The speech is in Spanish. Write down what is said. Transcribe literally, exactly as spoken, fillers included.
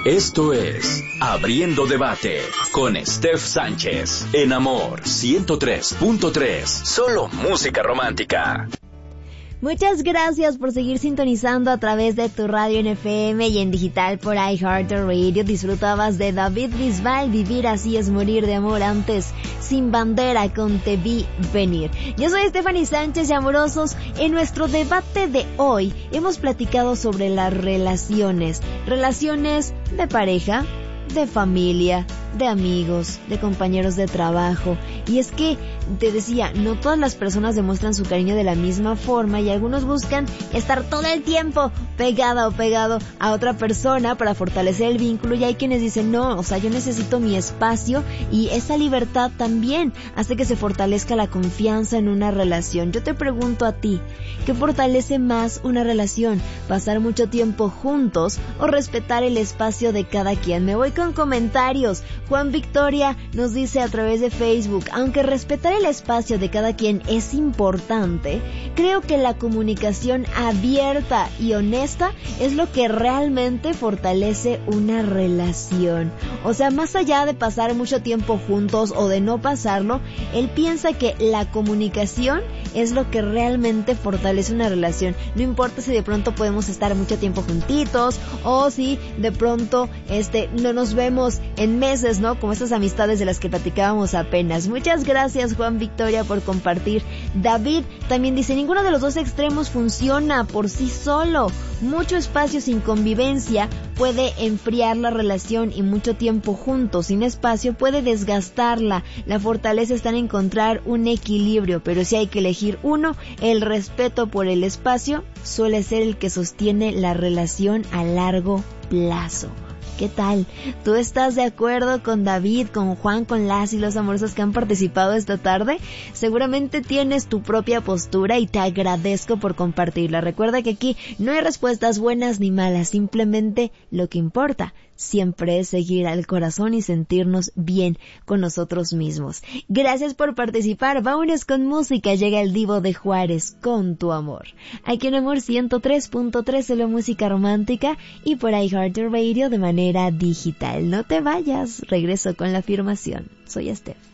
Esto es Abriendo Debate con Steph Sánchez en Amor ciento tres punto tres. Solo música romántica. Muchas gracias por seguir sintonizando a través de tu radio en F M y en digital por iHeartRadio. Disfrutabas de David Bisbal, Vivir así es morir de amor, antes Sin bandera con Te vi venir. Yo soy Stephanie Sánchez y amorosos, en nuestro debate de hoy hemos platicado sobre las relaciones, relaciones de pareja, de familia, de amigos, de compañeros de trabajo. Y es que, te decía, no todas las personas demuestran su cariño de la misma forma y algunos buscan estar todo el tiempo pegada o pegado a otra persona para fortalecer el vínculo, y hay quienes dicen, no, o sea, yo necesito mi espacio, y esa libertad también hace que se fortalezca la confianza en una relación. Yo te pregunto a ti, ¿qué fortalece más una relación? ¿Pasar mucho tiempo juntos o respetar el espacio de cada quien? Me voy con comentarios. Juan Victoria nos dice a través de Facebook, aunque respetar el espacio de cada quien es importante, creo que la comunicación abierta y honesta es lo que realmente fortalece una relación. O sea, más allá de pasar mucho tiempo juntos o de no pasarlo, él piensa que la comunicación es lo que realmente fortalece una relación. No importa si de pronto podemos estar mucho tiempo juntitos o si de pronto este no nos vemos en meses, ¿no? Como esas amistades de las que platicábamos apenas. Muchas gracias, Juan Victoria, por compartir. David también dice, ninguno de los dos extremos funciona por sí solo. Mucho espacio sin convivencia puede enfriar la relación y mucho tiempo juntos sin espacio puede desgastarla. La fortaleza está en encontrar un equilibrio, pero si hay que elegir uno, el respeto por el espacio suele ser el que sostiene la relación a largo plazo. ¿Qué tal? ¿Tú estás de acuerdo con David, con Juan, con las y los amorosos que han participado esta tarde? Seguramente tienes tu propia postura y te agradezco por compartirla. Recuerda que aquí no hay respuestas buenas ni malas, simplemente lo que importa siempre es seguir al corazón y sentirnos bien con nosotros mismos. Gracias por participar. Vámonos con música. Llega el Divo de Juárez con Tu Amor. Aquí en Amor ciento tres punto tres, solo música romántica, y por iHeartRadio de manera digital. No te vayas. Regreso con la afirmación. Soy Steph.